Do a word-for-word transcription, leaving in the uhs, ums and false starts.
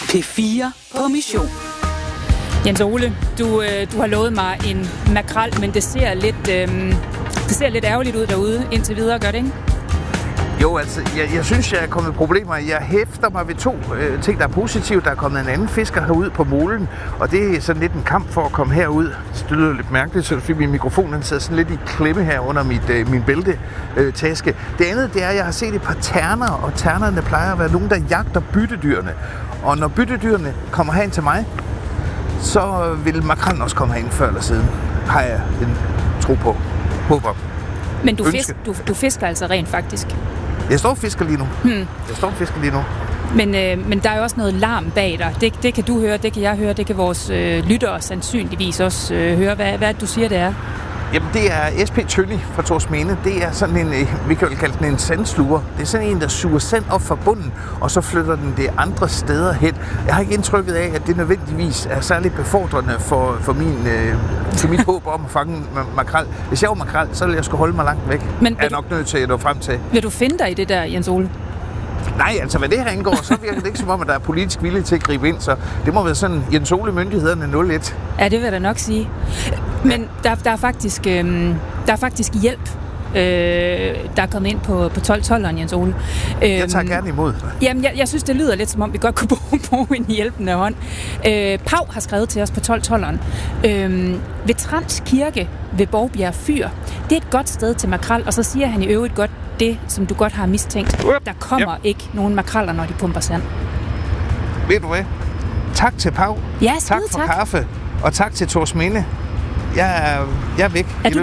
P fire på mission. Jens Ole, du, øh, du har lovet mig en makrel, men det ser lidt, øh, det ser lidt ærgerligt ud derude indtil videre, gør det ikke? Jo, altså, jeg, jeg synes, jeg er kommet problemer. Jeg hæfter mig ved to øh, ting, der er positive. Der er kommet en anden fisker herud på molen, og det er sådan lidt en kamp for at komme herud. Det lyder lidt mærkeligt, så fordi min mikrofon den sidder sådan lidt i klemme her under mit, øh, min bæltetaske. Det andet, det er, at jeg har set et par terner, og ternerne plejer at være nogen, der jagter byttedyrene. Og når byttedyrene kommer herind til mig, så vil makrellen også komme herind før eller siden. Har jeg en tro på. Håber. Men du, fisk, du, du fisker altså rent faktisk? Jeg står og fisker lige nu. Hmm. Jeg står og fisker lige nu. Men, øh, men der er jo også noget larm bag dig. Det, det kan du høre, det kan jeg høre, det kan vores øh, lyttere sandsynligvis også øh, høre. Hvad, hvad du siger, det er? Jamen, det er S P Tønny fra Torsminde. Det er sådan en, vi kan vel kalde den en sandsluger. Det er sådan en, der suger sand op fra bunden, og så flytter den det andre steder hen. Jeg har ikke indtrykket af, at det nødvendigvis er særligt befordrende for, for, min, øh, for mit håb om at fange makrel. Hvis jeg var makrel, så ville jeg skulle holde mig langt væk. Men er jeg nok nødt til at nå frem til. Vil du finde dig i det der, Jens Ole? Nej, altså hvad det her indgår, så virker det ikke som om, at der er politisk vilje til at gribe ind, så det må være sådan Jens Ole myndighederne nul et. Ja, det vil jeg da nok sige. Men ja. der, der, er faktisk, øh, der er faktisk hjælp, øh, der er kommet ind på, på tolv tolveren, Jens Ole. Øh, jeg tager gerne imod. Jamen, jeg, jeg synes, det lyder lidt som om, vi godt kunne bruge, bruge en hjælpende hånd. Øh, Pau har skrevet til os på tolv tolveren. Øh, ved Trans Kirke ved Borgbjerg Fyr, det er et godt sted til makrel, og så siger han i øvrigt godt, det, som du godt har mistænkt. Der kommer yep. ikke nogen makreller, når de pumper sand. Ved du hvad? Tak til Pau. Ja, tak for tak. kaffe. Og tak til Torsminde. Jeg er, jeg er væk. Er du